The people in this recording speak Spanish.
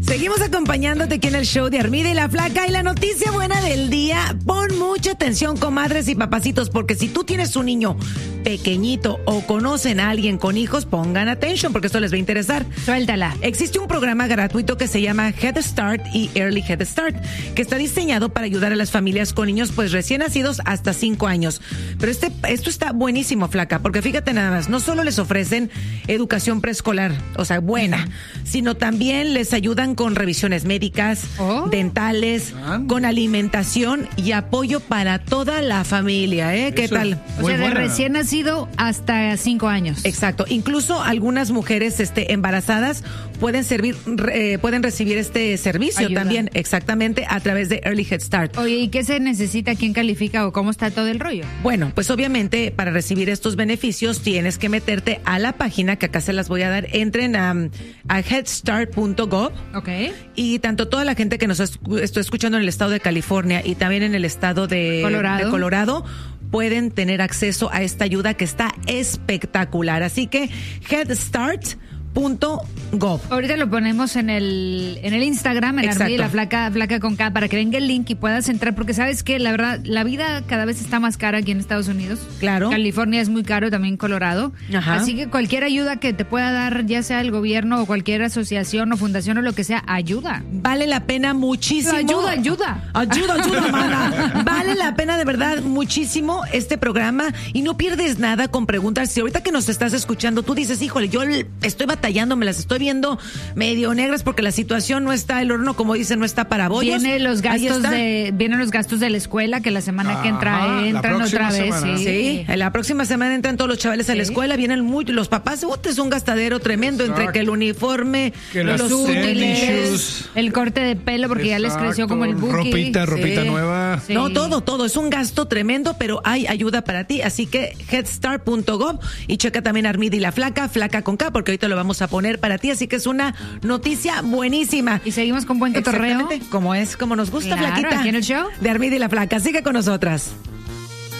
Seguimos acompañándote aquí en el show de Armida y la Flaca. Y la noticia buena del día, pon mucha atención, comadres y papacitos, porque si tú tienes un niño pequeñito o conocen a alguien con hijos, pongan atención porque esto les va a interesar. Suéltala. Existe un programa gratuito que se llama Head Start y Early Head Start, que está diseñado para ayudar a las familias con niños pues recién nacidos hasta 5 años. Pero esto está buenísimo, Flaca, porque fíjate nada más, no solo les ofrecen educación preescolar, o sea, buena, sino también les ayudan con revisiones médicas, dentales, con alimentación y apoyo para toda la familia, ¿eh? ¿Qué tal? O sea, de recién nacido hasta 5 años. Exacto. Incluso algunas mujeres embarazadas pueden recibir este servicio también, exactamente, a través de Early Head Start. Oye, ¿y qué se necesita? ¿Quién califica o cómo está todo el rollo? Bueno, pues obviamente para recibir estos beneficios tienes que meterte a la página que acá se las voy a dar. Entren a headstart.gov. Ok. Y tanto toda la gente que nos estoy escuchando en el estado de California y también en el estado de Colorado pueden tener acceso a esta ayuda que está espectacular. Así que headstart.gov. Ahorita lo ponemos en el Instagram, en Armida y la Flaca con K, para que venga el link y puedas entrar, porque sabes que la verdad, la vida cada vez está más cara aquí en Estados Unidos. Claro. California es muy caro, también Colorado. Ajá. Así que cualquier ayuda que te pueda dar, ya sea el gobierno o cualquier asociación o fundación o lo que sea, ayuda. Vale la pena muchísimo. Ayuda, mana. Vale la pena de verdad muchísimo este programa y no pierdes nada con preguntas. Si ahorita que nos estás escuchando, tú dices, híjole, yo estoy batallando, me las estoy viendo medio negras porque la situación no está, el horno, como dicen, no está para bollos. Vienen los gastos de la escuela, que la semana que entran otra vez. Sí, la próxima semana entran todos los chavales a la escuela, vienen los papás, es un gastadero tremendo. Exacto. Entre que el uniforme, que los útiles, el corte de pelo, porque ya les creció como el buki. Ropita nueva. Sí. No, todo, es un gasto tremendo, pero hay ayuda para ti, así que headstart.gov y checa también Armida y la Flaca con K, porque ahorita lo vamos a poner para ti, así que es una noticia buenísima. Y seguimos con buen cotorreo. Como nos gusta, claro, Flaquita. Aquí en el show de Armida y la Flaca. Sigue con nosotras.